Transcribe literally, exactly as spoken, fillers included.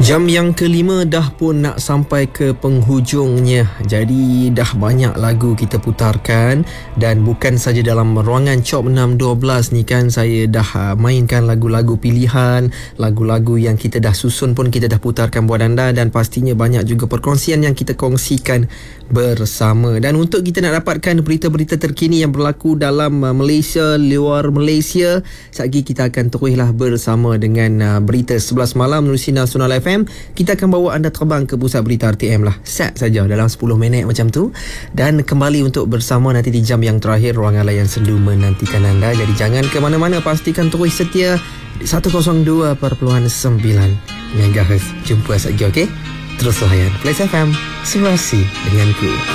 Jam yang kelima dah pun nak sampai ke penghujungnya. Jadi dah banyak lagu kita putarkan. Dan bukan saja dalam ruangan Chop enam dua belas ni kan, saya dah mainkan lagu-lagu pilihan, lagu-lagu yang kita dah susun pun kita dah putarkan buat anda. Dan pastinya banyak juga perkongsian yang kita kongsikan bersama. Dan untuk kita nak dapatkan berita-berita terkini yang berlaku dalam Malaysia, luar Malaysia, sekejap lagi kita akan teruslah bersama dengan berita sebelas malam menerusi Nasional F M. Kita akan bawa anda terbang ke pusat berita R T M lah. Set saja dalam sepuluh minit macam tu. Dan kembali untuk bersama nanti di jam yang terakhir. Ruangan Layan Sendu menantikan anda. Jadi jangan ke mana-mana, pastikan terus setia di seratus dua perpuluhan sembilan megahertz. Jumpa sekejap lagi, okey? Terus layan Flash F M, Surasi denganku.